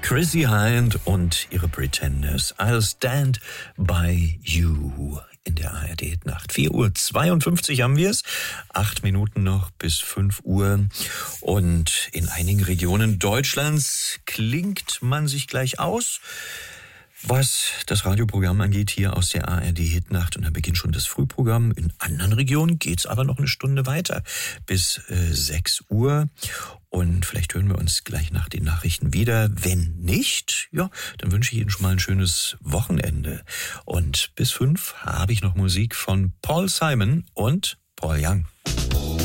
Chrissie Hynde und ihre Pretenders. I'll stand by you in der ARD-Nacht. 4:52 Uhr haben wir es. 8 Minuten noch bis 5 Uhr. Und in einigen Regionen Deutschlands klingt man sich gleich aus, was das Radioprogramm angeht, hier aus der ARD-Hitnacht. Und da beginnt schon das Frühprogramm. In anderen Regionen geht's aber noch eine Stunde weiter, bis 6 Uhr. Und vielleicht hören wir uns gleich nach den Nachrichten wieder. Wenn nicht, ja, dann wünsche ich Ihnen schon mal ein schönes Wochenende. Und bis 5 habe ich noch Musik von Paul Simon und Paul Young.